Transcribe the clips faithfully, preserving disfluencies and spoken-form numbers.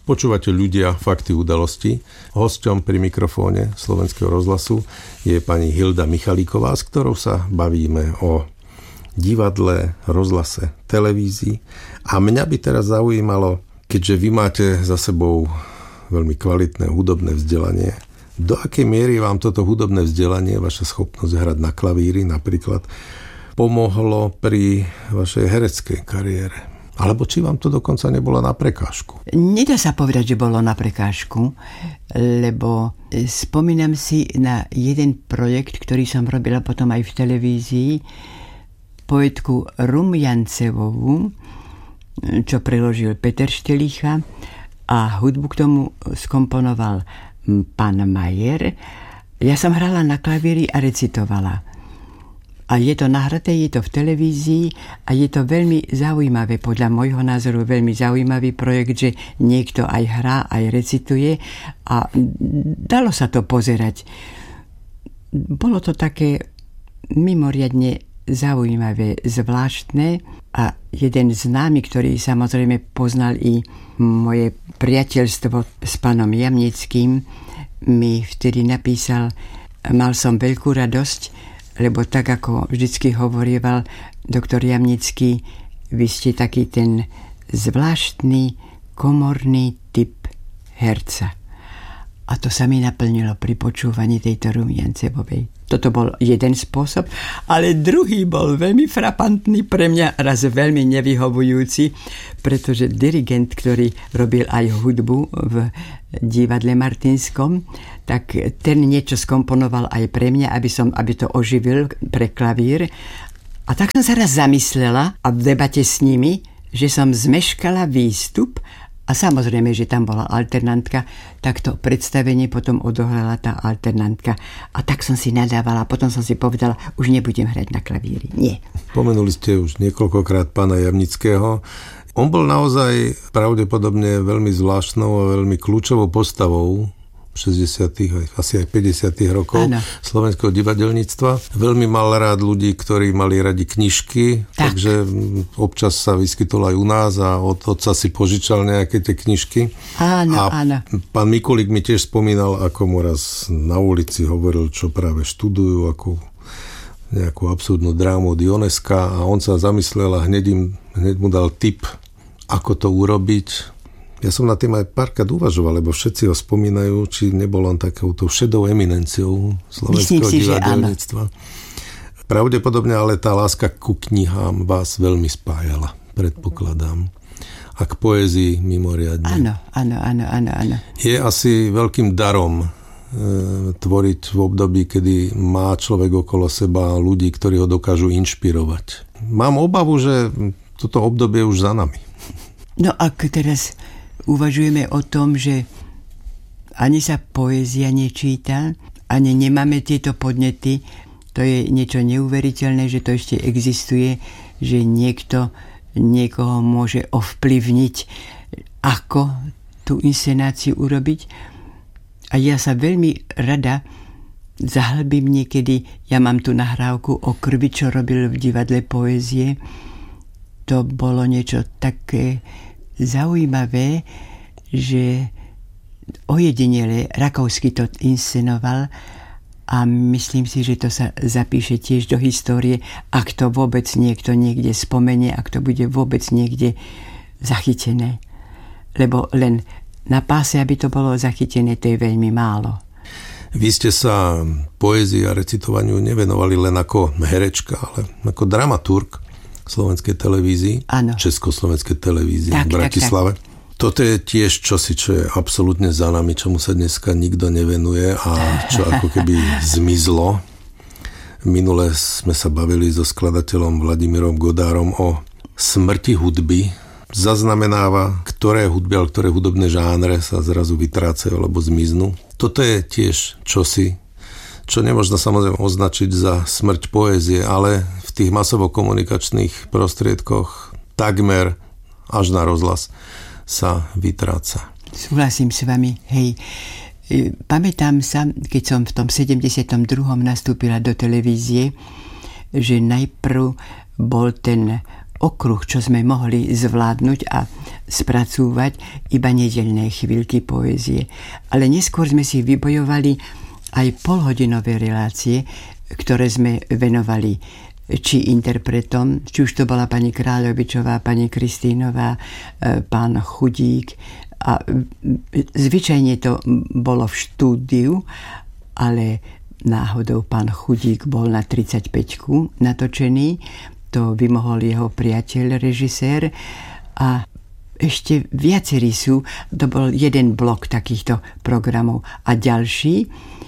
Počúvate Ľudia, fakty, udalosti. Hosťom pri mikrofóne Slovenského rozhlasu je pani Hilda Michalíková, s ktorou sa bavíme o divadle, rozhlase, televízii. A mňa by teraz zaujímalo, keďže vy máte za sebou veľmi kvalitné hudobné vzdelanie, do akej miery vám toto hudobné vzdelanie, vaša schopnosť hrať na klavíri napríklad, pomohlo pri vašej hereckej kariére? Alebo či vám to dokonca nebolo na prekážku? Nedá sa povedať, že bolo na prekážku, lebo spomínam si na jeden projekt, ktorý som robila potom aj v televízii, poetku Rumjancevovú, čo preložil Peter Štelicha, a hudbu k tomu skomponoval pán Majer. Ja som hrala na klavíri a recitovala. A je to nahraté, je to v televízii a je to veľmi zaujímavé, podľa môjho názoru veľmi zaujímavý projekt, že niekto aj hrá, aj recituje a dalo sa to pozerať. Bolo to také mimoriadne zaujímavé, zvláštne a jeden známy, ktorý samozrejme poznal i moje priateľstvo s pánom Jamnickým, mi vtedy napísal: mal som veľkú radosť, lebo tak ako vždycky hovorieval doktor Jamnický, vy ste taký ten zvláštny komorný typ herca. A to sa mi naplnilo pri počúvaní tejto Rumjancevovej. Toto bol jeden spôsob, ale druhý bol veľmi frapantný pre mňa, raz veľmi nevyhovujúci, pretože dirigent, ktorý robil aj hudbu v divadle Martinskom, tak ten niečo skomponoval aj pre mňa, aby, som, aby to oživil pre klavír. A tak som sa raz zamyslela a v debate s nimi, že som zmeškala výstup. A samozrejme, že tam bola alternantka, tak to predstavenie potom odohrala tá alternantka. A tak som si nadávala, potom som si povedala, už nebudem hrať na klavíri. Nie. Pomenuli ste už niekoľkokrát pána Jamnického. On bol naozaj pravdepodobne veľmi zvláštnou a veľmi kľúčovou postavou šesťdesiatych, asi aj päťdesiatych rokov ano. Slovenského divadelníctva. Veľmi mal rád ľudí, ktorí mali radi knižky, tak. Takže občas sa vyskytol aj u nás a od otca si požičal nejaké tie knižky. Áno, a áno. Pán Mikulík mi tiež spomínal, ako mu raz na ulici hovoril, čo práve študujú, akú nejakú absurdnú drámu od Ioneska, a on sa zamyslel a hneď, im, hneď mu dal tip, ako to urobiť. Ja som na tým aj párkrát uvažoval, lebo všetci ho spomínajú, či nebol on takouto šedou eminenciou slovenského divadelníctva. Pravdepodobne ale tá láska ku knihám vás veľmi spájala, predpokladám. A k poézii mimoriadne. Áno, áno, áno, áno, áno. Je asi veľkým darom e, tvoriť v období, kedy má človek okolo seba ľudí, ktorí ho dokážu inšpirovať. Mám obavu, že toto obdobie je už za nami. No ak teraz uvažujeme o tom, že ani sa poézia nečíta, ani nemáme tieto podnety, to je niečo neuveriteľné, že to ešte existuje, že niekto niekoho môže ovplyvniť, ako tú inscenáciu urobiť. A ja sa veľmi rada zahlbím niekedy, ja mám tu nahrávku o Krvi, čo robil v divadle poézie. To bolo niečo také zaujímavé, že ojedinele Rakovský to inscenoval a myslím si, že to sa zapíše tiež do histórie, ak to vôbec niekto niekde spomenie, ak to bude vôbec niekde zachytené. Lebo len na páse, aby to bolo zachytené, to je veľmi málo. Vy ste sa poézii a recitovaniu nevenovali len ako herečka, ale ako dramaturg slovenskej televízii, ano. Československej televízie tak, v Bratislave. Tak, tak. Toto je tiež čosi, čo je absolútne za nami, čomu sa dneska nikto nevenuje a čo ako keby zmizlo. Minule sme sa bavili so skladateľom Vladimírom Godárom o smrti hudby. Zaznamenáva, ktoré hudby, ale ktoré hudobné žánre sa zrazu vytrácajú alebo zmiznú. Toto je tiež čosi, čo nemôžno samozrejme označiť za smrť poézie, ale v tých masovo-komunikačných prostriedkoch takmer až na rozhlas sa vytráca. Súhlasím s vami, hej. Pamätám sa, keď som v tom sedemdesiatom druhom nastúpila do televízie, že najprv bol ten okruh, čo sme mohli zvládnuť a spracúvať iba nedeľné chvíľky poézie. Ale neskôr sme si vybojovali aj polhodinové relácie, ktoré sme venovali či interpretom, či už to bola pani Kráľovičová, pani Kristínová, pán Chudík. A zvyčajne to bolo v štúdiu, ale náhodou pán Chudík bol na tridsaťpäťku natočený. To vymohol jeho priateľ, režisér. A ešte viacerí sú, to bol jeden blok takýchto programov. A ďalší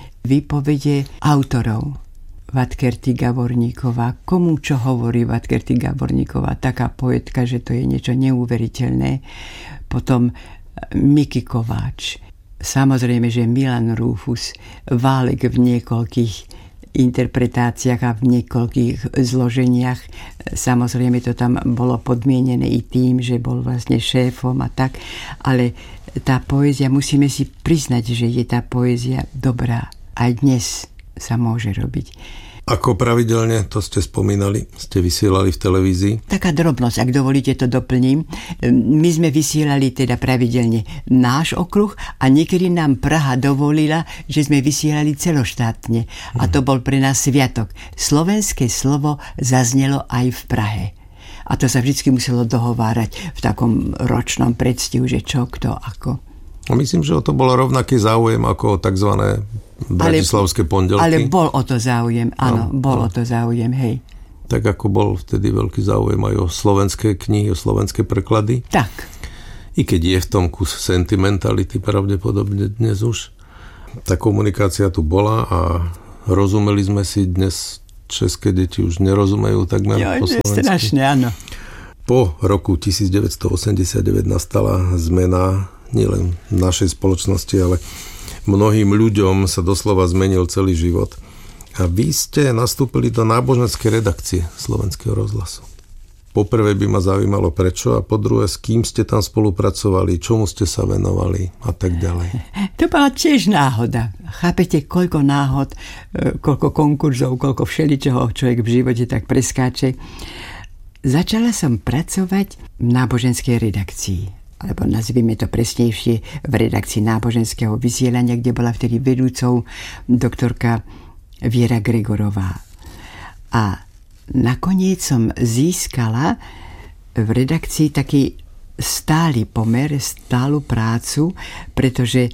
výpovede autorov. Vatkerty Gavorníková. Komu čo hovorí Vatkerty Gavorníková? Taká poetka, že to je niečo neuveriteľné. Potom Miky Kováč. Samozrejme, že Milan Rúfus. Válek v niekoľkých interpretáciách a v niekoľkých zloženiach. Samozrejme, to tam bolo podmienené i tým, že bol vlastne šéfom a tak. Ale tá poézia, musíme si priznať, že je tá poézia dobrá. Aj dnes sa môže robiť. Ako pravidelne, to ste spomínali, ste vysielali v televízii? Taká drobnosť, ak dovolíte, to doplním. My sme vysielali teda pravidelne náš okruh a niekedy nám Praha dovolila, že sme vysielali celoštátne. A to bol pre nás sviatok. Slovenské slovo zaznelo aj v Prahe. A to sa vždy muselo dohovárať v takom ročnom predstihu, že čo, kto, ako. A myslím, že o to bolo rovnaký záujem ako takzvané bratislavské pondelky. Ale bol o to záujem, áno, no, bol no. o to záujem, hej. Tak ako bol vtedy veľký záujem aj o slovenské knihy, o slovenské preklady. Tak. I keď je v tom kus sentimentality pravdepodobne dnes už. Tá komunikácia tu bola a rozumeli sme si. Dnes české deti už nerozumejú takmer jo, po slovensky. Strašne, áno. Po roku devätnásťstoosemdesiatdeväť nastala zmena nielen v našej spoločnosti, ale mnohým ľuďom sa doslova zmenil celý život. A vy ste nastúpili do náboženskej redakcie Slovenského rozhlasu. Poprvé by ma zaujímalo prečo a po druhé, s kým ste tam spolupracovali, čomu ste sa venovali a tak ďalej. To bola tiež náhoda. Chápete, koľko náhod, koľko konkurzov, koľko všeličoho človek v živote tak preskáče. Začala som pracovať v náboženskej redakcii, alebo nazvime to presnejšie, v redakcii náboženského vysielania, kde bola vtedy vedúcou doktorka Viera Gregorová. A nakoniec som získala v redakcii taký stály pomer, stálu prácu, pretože,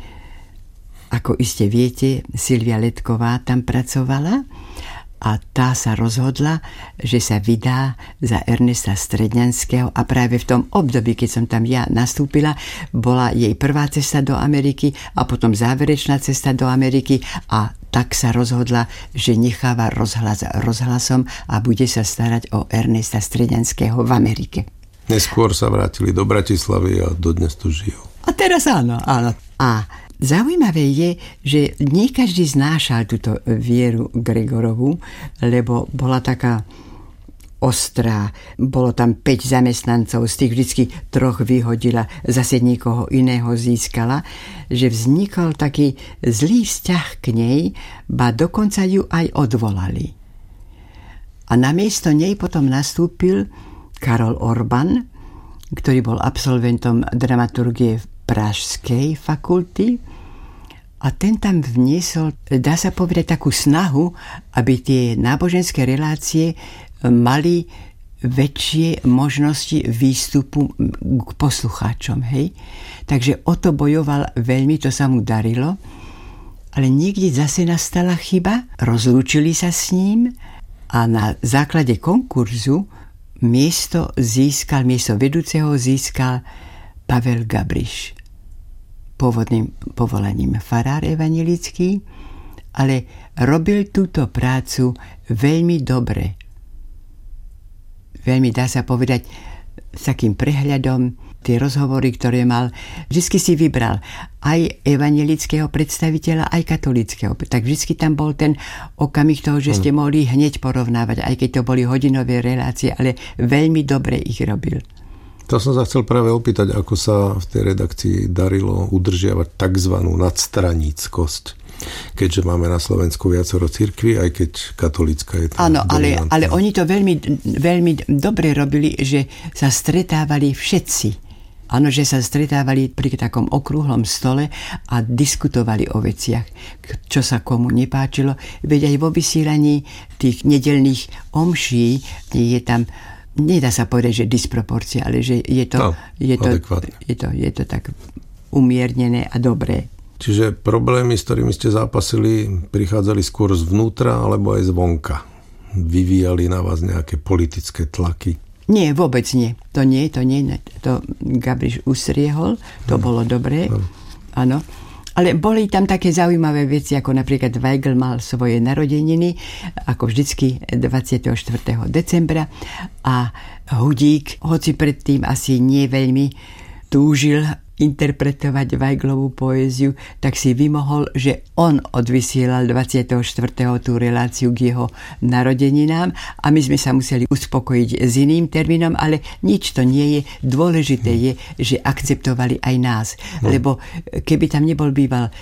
ako iste viete, Silvia Letková tam pracovala a tá sa rozhodla, že sa vydá za Ernesta Stredňanského a práve v tom období, keď som tam ja nastúpila, bola jej prvá cesta do Ameriky a potom záverečná cesta do Ameriky a tak sa rozhodla, že necháva rozhlas rozhlasom a bude sa starať o Ernesta Stredňanského v Amerike. Neskôr sa vrátili do Bratislavy a dodnes tu žijú. A teraz áno, áno. A zaujímavé je, že nie každý znášal túto Vieru Gregorovú, lebo bola taká ostrá. Bolo tam päť zamestnancov, z tých vždycky troch vyhodila, zase niekoho iného získala, že vznikol taký zlý vzťah k nej, ba dokonca ju aj odvolali. A namiesto nej potom nastúpil Karol Orban, ktorý bol absolventom dramaturgie v Pražskej fakulty a ten tam vniesol, dá sa povedať, takú snahu, aby tie náboženské relácie mali väčšie možnosti výstupu k poslucháčom, hej. Takže o to bojoval veľmi, to sa mu darilo, ale niekde zase nastala chyba, rozlúčili sa s ním a na základe konkurzu miesto získal, miesto vedúceho získal Pavel Gabriš. Pôvodným povolaním farár evanjelický, ale robil túto prácu veľmi dobre. Veľmi, dá sa povedať, s takým prehľadom, tie rozhovory, ktoré mal, vždy si vybral aj evanjelického predstaviteľa, aj katolického. Tak vždy tam bol ten okamih toho, že ste mohli hneď porovnávať, aj keď to boli hodinové relácie, ale veľmi dobre ich robil. To som sa chcel práve opýtať, ako sa v tej redakcii darilo udržiavať takzvanú nadstraníckosť. keďže máme na Slovensku viacero cirkví, aj keď katolícka je to. Áno, ale, ale oni to veľmi, veľmi dobre robili, že sa stretávali všetci. Áno, že sa stretávali pri takom okrúhlom stole a diskutovali o veciach, čo sa komu nepáčilo. Veď aj vo vysielaní tých nedeľných omší je tam, nedá sa povedať, že disproporcia, ale že je to, no, je to, je to, je to tak umiernené a dobré. Čiže problémy, s ktorými ste zápasili, prichádzali skôr zvnútra alebo aj zvonka? Vyvíjali na vás nejaké politické tlaky? Nie, vôbec nie. To nie, to nie. To Gabriš ustriehol, to hmm. bolo dobré. Áno. Hmm. Ale boli tam také zaujímavé veci, ako napríklad Weigl mal svoje narodeniny, ako vždycky dvadsiateho štvrtého decembra a Hudík, hoci predtým asi nie veľmi túžil interpretovať Weiglovú poéziu, tak si vymohol, že on odvysielal dvadsiateho štvrtého tú reláciu k jeho narodeninám a my sme sa museli uspokojiť s iným termínom, ale nič to nie je. Dôležité je, že akceptovali aj nás. No. Lebo keby tam nebol býval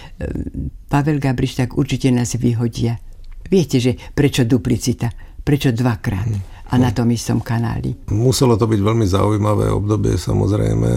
Pavel Gabriš, tak určite nás vyhodia. Viete, že prečo duplicita? Prečo dvakrát? A na tom istom kanáli. Muselo to byť veľmi zaujímavé obdobie, samozrejme.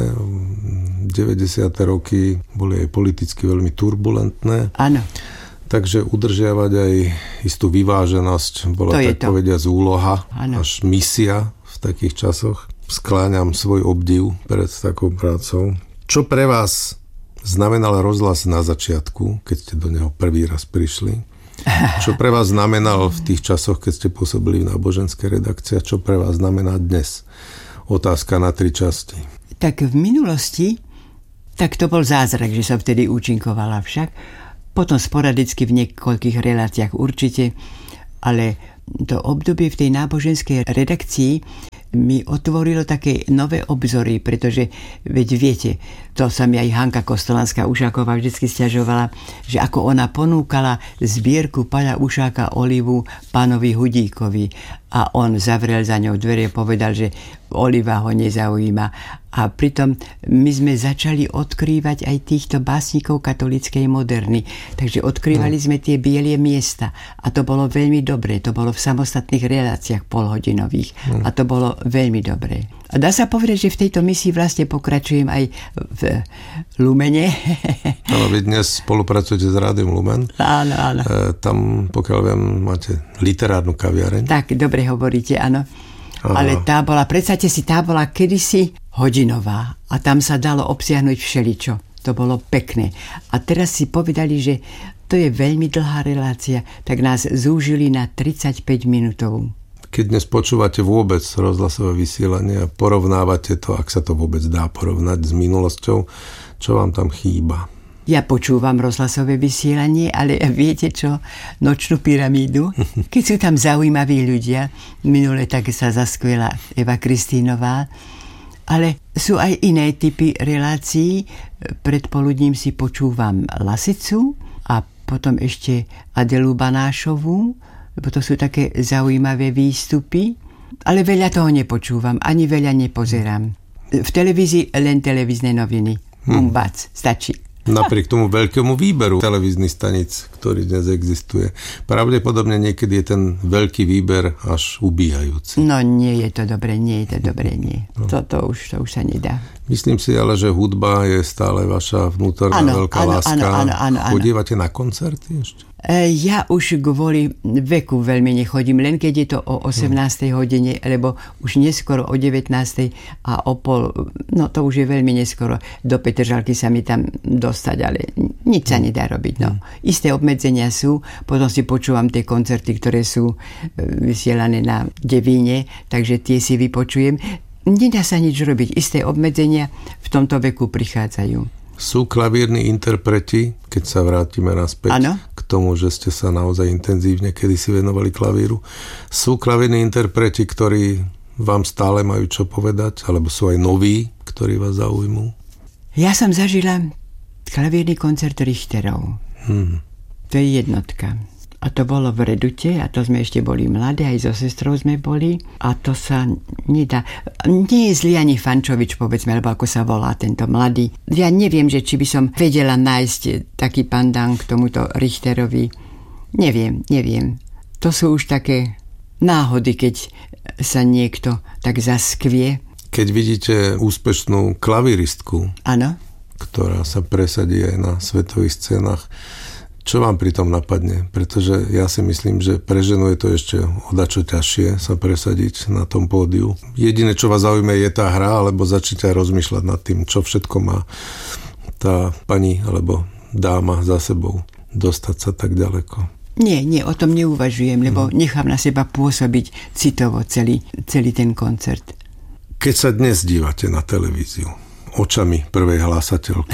deväťdesiate roky boli aj politicky veľmi turbulentné. Áno. Takže udržiavať aj istú vyváženosť bola to tak povediac úloha, áno, až misia v takých časoch. Skláňam svoj obdiv pred takou prácou. Čo pre vás znamenal rozhlas na začiatku, keď ste do neho prvý raz prišli? Čo pre vás znamenal v tých časoch, keď ste pôsobili v náboženskej redakcii, a čo pre vás znamená dnes? Otázka na tri časti. Tak v minulosti, tak to bol zázrak, že som vtedy účinkovala však. Potom sporadicky v niekoľkých reláciách určite, ale to obdobie v tej náboženskej redakcii mi otvorilo také nové obzory, pretože veď viete, to sa mi aj Hanka Kostolanská Ušáková vždycky sťažovala, že ako ona ponúkala zbierku Páľa Ušáka Olivu pánovi Hudíkovi a on zavrel za ňou dvere a povedal, že Oliva ho nezaujíma. A pritom my sme začali odkrývať aj týchto básnikov katolíckej moderny. Takže odkrývali no. sme tie bielie miesta a to bolo veľmi dobré. To bolo v samostatných reláciách polhodinových no. a to bolo veľmi dobré. A dá sa povedať, že v tejto misii vlastne pokračujem aj v Lumene. Ale vy dnes spolupracujete s Rádiom Lumen. Áno, áno. E, tam, pokiaľ viem, máte literárnu kaviareň. Tak, dobre hovoríte, áno. Aha. Ale tá bola, predstavte si, tá bola kedysi hodinová a tam sa dalo obsiahnuť všeličo. To bolo pekné. A teraz si povedali, že to je veľmi dlhá relácia, tak nás zúžili na tridsaťpäť minútovú. Keď dnes počúvate vôbec rozhlasové vysielanie a porovnávate to, ak sa to vôbec dá porovnať s minulosťou, čo vám tam chýba? Ja počúvam rozhlasové vysielanie, ale viete čo? Nočnú pyramídu. Keď sú tam zaujímaví ľudia, minule tak sa zaskvela Eva Kristínová, ale sú aj iné typy relácií. Predpoludním si počúvam Lasicu a potom ešte Adelu Banášovú, lebo to sú také zaujímavé výstupy, ale veľa toho nepočúvam, ani veľa nepozerám. V televízii len televízne noviny. Hmm. Umbac, stačí. Napriek tomu veľkému výberu televíznych staníc, ktorý dnes existuje. Pravdepodobne niekedy je ten veľký výber až ubíjajúci. No nie je to dobre, nie je to dobre, nie. No. Toto už, to už sa nedá. Myslím si ale, že hudba je stále vaša vnútorná ano, veľká ano, láska. Áno, áno, áno. Chodívate na koncerty ešte? Ja už kvôli veku veľmi nechodím, len keď je to o osemnástej hodine, lebo už neskoro o devätnástej a o pol, no to už je veľmi neskoro. Do Petržalky sa mi tam dostať, ale nič sa nedá robiť. No. Isté obmedzenia sú, potom si počúvam tie koncerty, ktoré sú vysielané na Devíne, takže tie si vypočujem. Nedá sa nič robiť, isté obmedzenia v tomto veku prichádzajú. Sú klavírni interpreti, keď sa vrátime naspäť ano? K tomu, že ste sa naozaj intenzívne kedysi venovali klavíru. Sú klavírni interpreti, ktorí vám stále majú čo povedať, alebo sú aj noví, ktorí vás zaujmú? Ja som zažila klavírny koncert Richterov. Hmm. To je jednotka. A to bolo v Redute a to sme ešte boli mladé, aj so sestrou sme boli a to sa nedá. Nie je zlý ani Fančovič, povedzme, alebo ako sa volá tento mladý. Ja neviem, že či by som vedela nájsť taký pandán k tomuto Richterovi. Neviem, neviem. To sú už také náhody, keď sa niekto tak zaskvie. Keď vidíte úspešnú klaviristku, áno, ktorá sa presadí aj na svetových scénach, čo vám pri tom napadne? Pretože ja si myslím, že pre ženu je to ešte odačo ťažšie sa presadiť na tom pódiu. Jediné, čo vás zaujíma, je tá hra, alebo začnite aj rozmýšľať nad tým, čo všetko má tá pani alebo dáma za sebou. Dostať sa tak ďaleko. Nie, nie, o tom neuvažujem, lebo no. nechám na seba pôsobiť citovo celý, celý ten koncert. Keď sa dnes dívate na televíziu, očami prvej hlásateľky.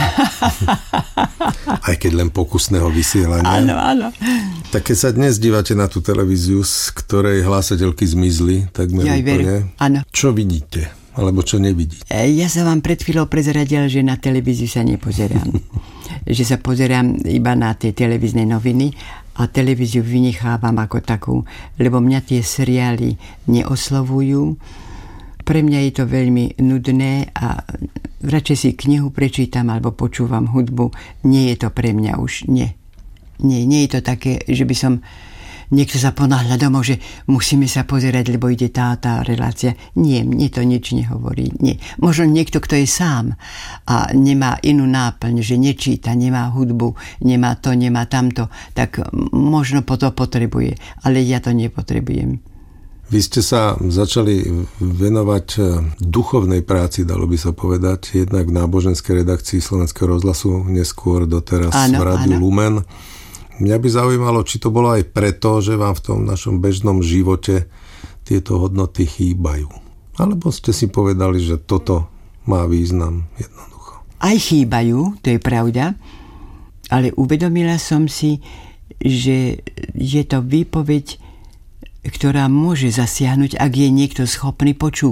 Aj keď len pokusného vysielania. Áno, áno. Tak keď sa dnes dívate na tú televíziu, z ktorej hlásateľky zmizli, takmer ja úplne, áno. Čo vidíte? Alebo čo nevidíte? Ja sa vám pred chvíľou prezradil, že na televíziu sa nepozerám. Že sa pozerám iba na tie televízne noviny a televíziu vynechávam ako takú, lebo mňa tie seriály neoslovujú. Pre mňa je to veľmi nudné a radšej si knihu prečítam alebo počúvam hudbu. Nie je to pre mňa už, nie. Nie, nie je to také, že by som niekto sa ponáhľa domov, že musíme sa pozerať, lebo ide tá, tá relácia. Nie, mne to nič nehovorí. Nie. Možno niekto, kto je sám a nemá inú náplň, že nečíta, nemá hudbu, nemá to, nemá tamto, tak možno po to potrebuje. Ale ja to nepotrebujem. Vy ste sa začali venovať duchovnej práci, dalo by sa povedať, jednak v náboženskej redakcii Slovenského rozhlasu, neskôr doteraz áno, v Rádiu áno. Lumen. Mňa by zaujímalo, či to bolo aj preto, že vám v tom našom bežnom živote tieto hodnoty chýbajú. Alebo ste si povedali, že toto má význam jednoducho. Aj chýbajú, to je pravda, ale uvedomila som si, že je to výpoveď, ktorá môže zasiahnuť, ak je niekto schopný počúvať.